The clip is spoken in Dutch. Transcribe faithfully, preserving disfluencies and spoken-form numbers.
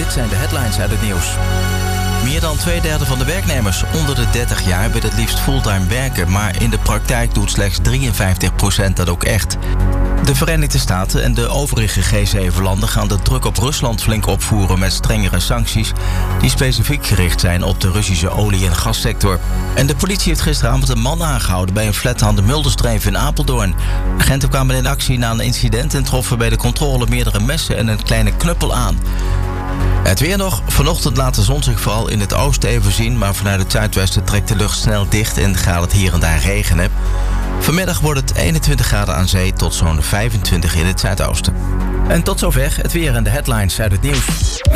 Dit zijn de headlines uit het nieuws. Meer dan twee derde van de werknemers onder de dertig jaar wil het liefst fulltime werken, maar in de praktijk doet slechts drieënvijftig procent dat ook echt. De Verenigde Staten en de overige G zeven landen gaan de druk op Rusland flink opvoeren met strengere sancties die specifiek gericht zijn op de Russische olie- en gassector. En de politie heeft gisteravond een man aangehouden bij een flat aan de Mulderstreef in Apeldoorn. Agenten kwamen in actie na een incident en troffen bij de controle meerdere messen en een kleine knuppel aan. Het weer nog. Vanochtend laat de zon zich vooral in het oosten even zien, maar vanuit het zuidwesten trekt de lucht snel dicht en gaat het hier en daar regenen. Vanmiddag wordt het eenentwintig graden aan zee tot zo'n vijfentwintig in het zuidoosten. En tot zover het weer en de headlines uit het nieuws.